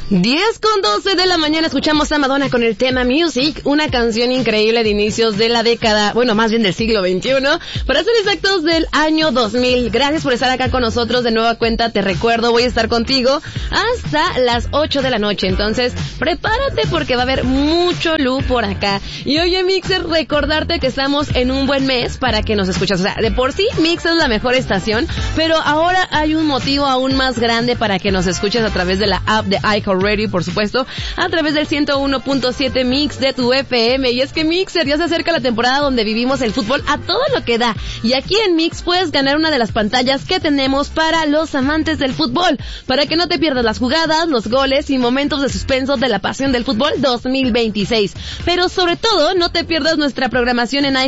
10:12 de la mañana escuchamos a Madonna con el tema Music, una canción increíble de inicios de la década, bueno, más bien del siglo XXI, para ser exactos del año 2000. Gracias por estar acá con nosotros de nueva cuenta, te recuerdo, voy a estar contigo hasta las 8 de la noche, entonces prepárate porque va a haber mucho luz por acá. Y oye, Mixer, recordarte que estamos en un buen mes para que nos escuches, o sea, de por sí Mixer es la mejor estación, pero ahora hay un motivo aún más grande para que nos escuches a través de la app de iHeartRadio, por supuesto, a través del 101.7 Mix de tu FM. Y es que Mixer, ya se acerca la temporada donde vivimos el fútbol a todo lo que da. Y aquí en Mix puedes ganar una de las pantallas que tenemos para los amantes del fútbol, para que no te pierdas las jugadas, los goles y momentos de suspenso de la pasión del fútbol 2026. Pero sobre todo, no te pierdas nuestra programación en